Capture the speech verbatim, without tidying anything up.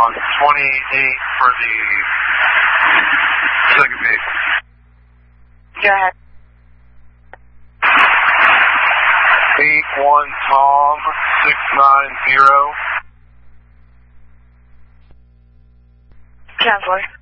on twenty-eight for the second vehicle. Go ahead. eight one Tom six nine zero. Counselor.